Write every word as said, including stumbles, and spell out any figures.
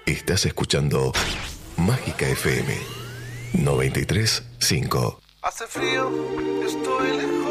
Estás escuchando Mágica F M noventa y tres punto cinco. Hace frío, estoy lejos